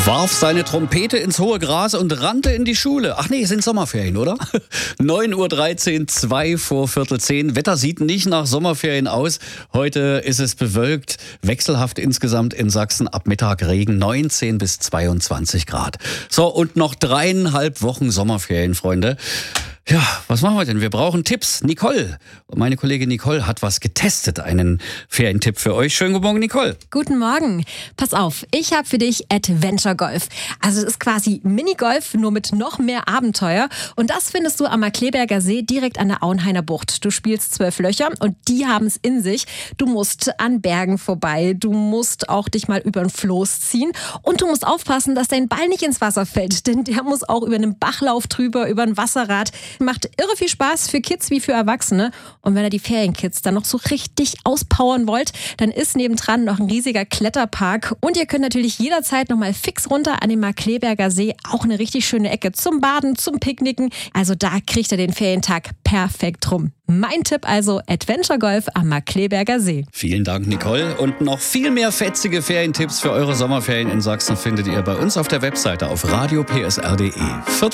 Warf seine Trompete ins hohe Gras und rannte in die Schule. Ach nee, es sind Sommerferien, oder? 9:13 Uhr, 2 vor Viertel 10. Wetter sieht nicht nach Sommerferien aus. Heute ist es bewölkt, wechselhaft insgesamt in Sachsen. Ab Mittag Regen, 19 bis 22 Grad. So, und noch 3,5 Wochen Sommerferien, Freunde. Ja, was machen wir denn? Wir brauchen Tipps. Nicole, meine Kollegin Nicole hat was getestet, einen Ferientipp für euch. Schönen guten Morgen, Nicole. Guten Morgen. Pass auf, ich habe für dich Adventure Golf. Also es ist quasi Minigolf, nur mit noch mehr Abenteuer. Und das findest du am Markkleeberger See direkt an der Auenhainer Bucht. Du spielst 12 Löcher und die haben es in sich. Du musst an Bergen vorbei, du musst auch dich mal über ein Floß ziehen und du musst aufpassen, dass dein Ball nicht ins Wasser fällt, denn der muss auch über einen Bachlauf drüber, über ein Wasserrad. Macht irre viel Spaß für Kids wie für Erwachsene. Und wenn ihr die Ferienkids dann noch so richtig auspowern wollt, dann ist nebendran noch ein riesiger Kletterpark. Und ihr könnt natürlich jederzeit nochmal fix runter an den Markkleeberger See. Auch eine richtig schöne Ecke zum Baden, zum Picknicken. Also da kriegt ihr den Ferientag perfekt rum. Mein Tipp also Adventure Golf am Markkleeberger See. Vielen Dank, Nicole. Und noch viel mehr fetzige Ferientipps für eure Sommerferien in Sachsen findet ihr bei uns auf der Webseite auf radiopsr.de.